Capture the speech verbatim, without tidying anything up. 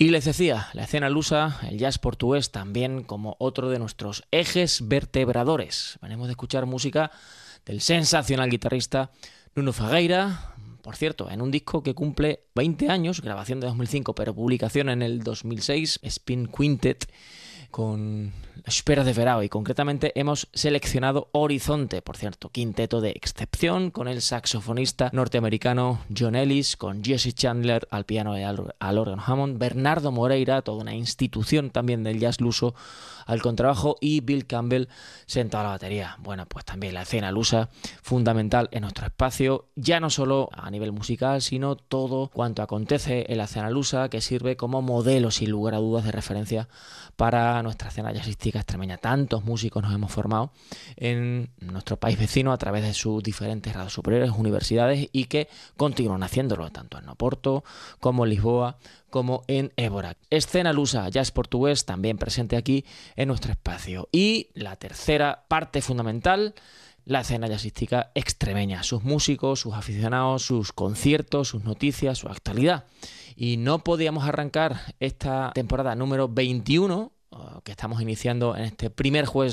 Y les decía, la escena lusa, el jazz portugués también como otro de nuestros ejes vertebradores. Venimos de escuchar música del sensacional guitarrista Nuno Fagueira, por cierto, en un disco que cumple veinte años, grabación de dos mil cinco, pero publicación en el dos mil seis, Spin Quintet, con Espera de Verão, y concretamente hemos seleccionado Horizonte, por cierto, quinteto de excepción, con el saxofonista norteamericano John Ellis, con Jesse Chandler al piano y al, al órgano Hammond, Bernardo Moreira, toda una institución también del jazz luso, al contrabajo, y Bill Campbell sentado a la batería. Bueno, pues también la escena lusa, fundamental en nuestro espacio, ya no solo a nivel musical, sino todo cuanto acontece en la escena lusa, que sirve como modelo, sin lugar a dudas, de referencia para nuestra escena jazzística extremeña. Tantos músicos nos hemos formado en nuestro país vecino a través de sus diferentes grados superiores, universidades, y que continúan haciéndolo tanto en Oporto como en Lisboa como en Évora. Escena lusa, jazz portugués, también presente aquí en nuestro espacio. Y la tercera parte fundamental, la escena jazzística extremeña, sus músicos, sus aficionados, sus conciertos, sus noticias, su actualidad. Y no podíamos arrancar esta temporada número veintiuno, que estamos iniciando en este primer jueves